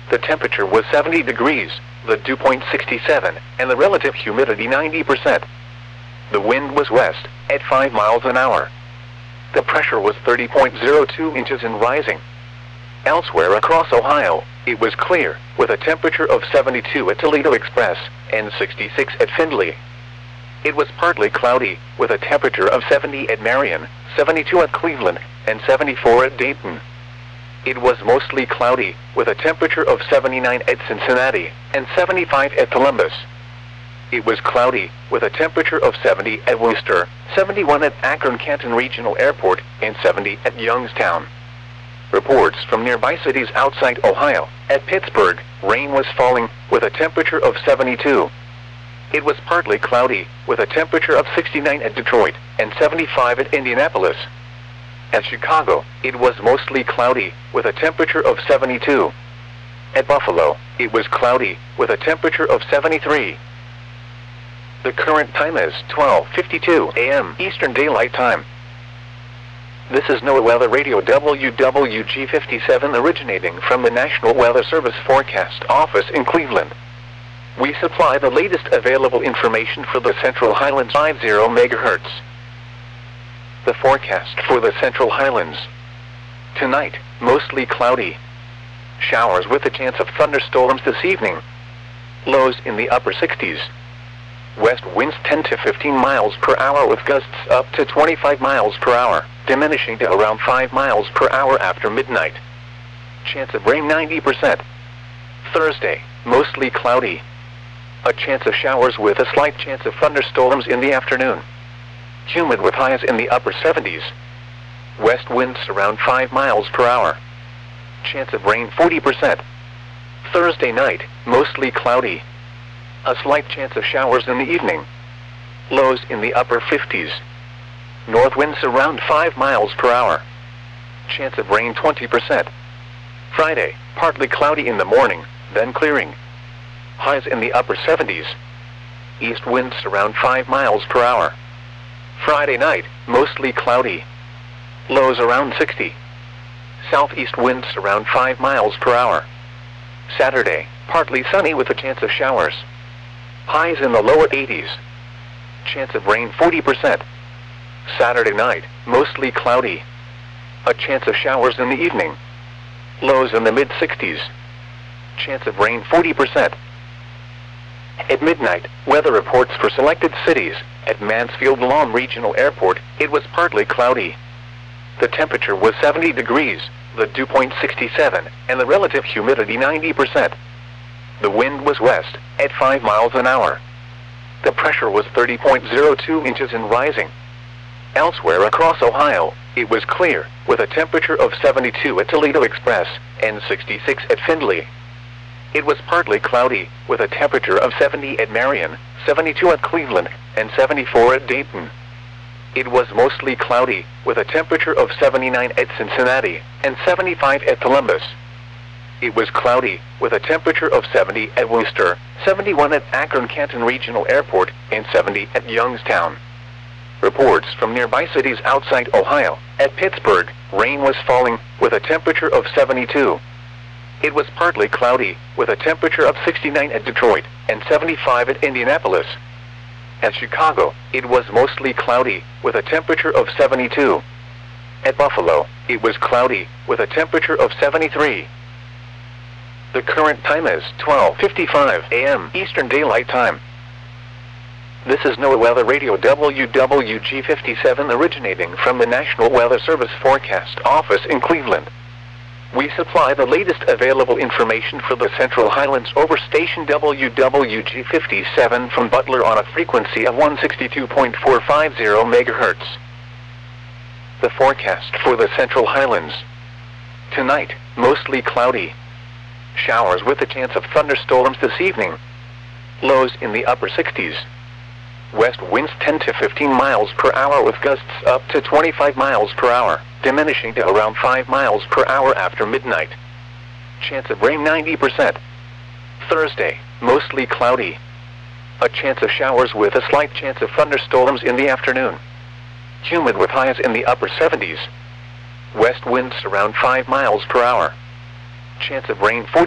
The temperature was 70 degrees, the dew point 67, and the relative humidity 90%. The wind was west, at 5 miles an hour. The pressure was 30.02 inches and rising. Elsewhere across Ohio, it was clear, with a temperature of 72 at Toledo Express, and 66 at Findlay. It was partly cloudy, with a temperature of 70 at Marion, 72 at Cleveland, and 74 at Dayton. It was mostly cloudy, with a temperature of 79 at Cincinnati, and 75 at Columbus. It was cloudy, with a temperature of 70 at Worcester, 71 at Akron-Canton Regional Airport, and 70 at Youngstown. Reports from nearby cities outside Ohio. At Pittsburgh, rain was falling, with a temperature of 72. It was partly cloudy, with a temperature of 69 at Detroit, and 75 at Indianapolis. At Chicago, it was mostly cloudy, with a temperature of 72. At Buffalo, it was cloudy, with a temperature of 73. The current time is 12:52 a.m. Eastern Daylight Time. This is NOAA Weather Radio WWG57 originating from the National Weather Service Forecast Office in Cleveland. We supply the latest available information for the Central Highlands 50 MHz. The forecast for the Central Highlands. Tonight, mostly cloudy. Showers with a chance of thunderstorms this evening. Lows in the upper 60s. West winds 10 to 15 miles per hour with gusts up to 25 miles per hour, diminishing to around 5 miles per hour after midnight. Chance of rain 90%. Thursday, mostly cloudy. A chance of showers with a slight chance of thunderstorms in the afternoon. Humid with highs in the upper 70s. West winds around 5 miles per hour. Chance of rain 40%. Thursday night, mostly cloudy. A slight chance of showers in the evening. Lows in the upper 50s. North winds around 5 miles per hour. Chance of rain 20%. Friday, partly cloudy in the morning, then clearing. Highs in the upper 70s. East winds around 5 miles per hour. Friday night, mostly cloudy. Lows around 60. Southeast winds around 5 miles per hour. Saturday, partly sunny with a chance of showers. Highs in the lower 80s. Chance of rain 40%. Saturday night, mostly cloudy. A chance of showers in the evening. Lows in the mid-60s. Chance of rain 40%. At midnight, weather reports for selected cities. At Mansfield Lawn Regional Airport, it was partly cloudy. The temperature was 70 degrees, the dew point 67, and the relative humidity 90%. The wind was west, at 5 miles an hour. The pressure was 30.02 inches and rising. Elsewhere across Ohio, it was clear, with a temperature of 72 at Toledo Express, and 66 at Findlay. It was partly cloudy, with a temperature of 70 at Marion, 72 at Cleveland, and 74 at Dayton. It was mostly cloudy, with a temperature of 79 at Cincinnati, and 75 at Columbus. It was cloudy, with a temperature of 70 at Worcester, 71 at Akron-Canton Regional Airport, and 70 at Youngstown. Reports from nearby cities outside Ohio. At Pittsburgh, rain was falling, with a temperature of 72. It was partly cloudy, with a temperature of 69 at Detroit, and 75 at Indianapolis. At Chicago, it was mostly cloudy, with a temperature of 72. At Buffalo, it was cloudy, with a temperature of 73. The current time is 12:55 a.m. Eastern Daylight Time. This is NOAA Weather Radio WWG57 originating from the National Weather Service Forecast Office in Cleveland. We supply the latest available information for the Central Highlands over station WWG57 from Butler on a frequency of 162.450 MHz. The forecast for the Central Highlands. Tonight, mostly cloudy. Showers with a chance of thunderstorms this evening. Lows in the upper 60s. West winds 10 to 15 miles per hour with gusts up to 25 miles per hour, diminishing to around 5 miles per hour after midnight. Chance of rain 90%. Thursday, mostly cloudy. A chance of showers with a slight chance of thunderstorms in the afternoon. Humid with highs in the upper 70s. West winds around 5 miles per hour. Chance of rain 40%.